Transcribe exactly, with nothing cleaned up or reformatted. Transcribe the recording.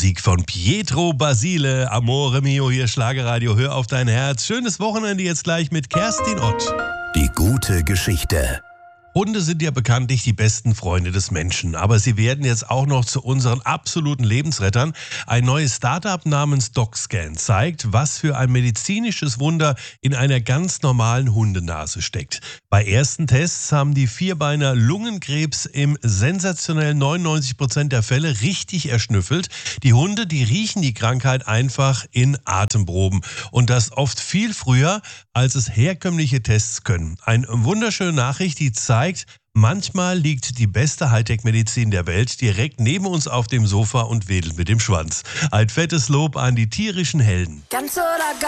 Musik von Pietro Basile, Amore Mio, hier Schlagerradio, hör auf dein Herz. Schönes Wochenende jetzt gleich mit Kerstin Ott. Die gute Geschichte. Hunde sind ja bekanntlich die besten Freunde des Menschen, aber sie werden jetzt auch noch zu unseren absoluten Lebensrettern. Ein neues Startup namens DocScan zeigt, was für ein medizinisches Wunder in einer ganz normalen Hundenase steckt. Bei ersten Tests haben die Vierbeiner Lungenkrebs im sensationellen neunundneunzig Prozent der Fälle richtig erschnüffelt. Die Hunde, die riechen die Krankheit einfach in Atemproben und das oft viel früher, als es herkömmliche Tests können. Eine wunderschöne Nachricht, die zeigt, manchmal liegt die beste Hightech-Medizin der Welt direkt neben uns auf dem Sofa und wedelt mit dem Schwanz. Ein fettes Lob an die tierischen Helden. Ganz oder gar